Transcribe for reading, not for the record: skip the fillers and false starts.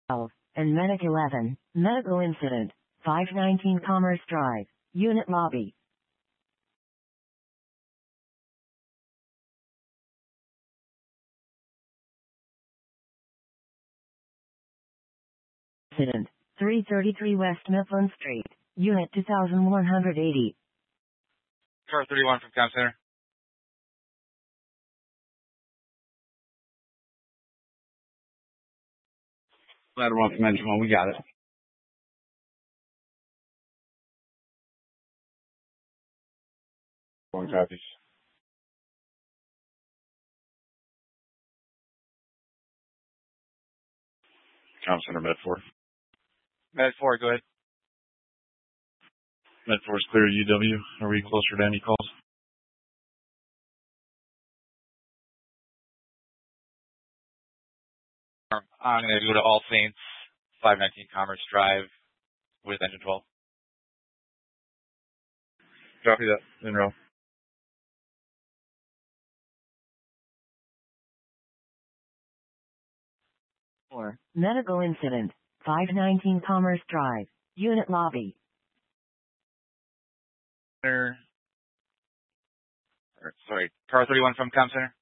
12, and Medic 11, medical incident, 519 Commerce Drive, unit lobby. Incident, 333 West Mifflin Street, unit 2180. Car 31 from Com Center. Ladder 1 from Engine 1, we got it. One copies. Com Center, Med 4. Med 4, go ahead. Med 4 is clear UW. Are we closer to any calls? I'm going to go to All Saints, 519 Commerce Drive with engine 12. Copy that. In row. Medical incident, 519 Commerce Drive, unit lobby. Sorry, Car 31 from Com Center.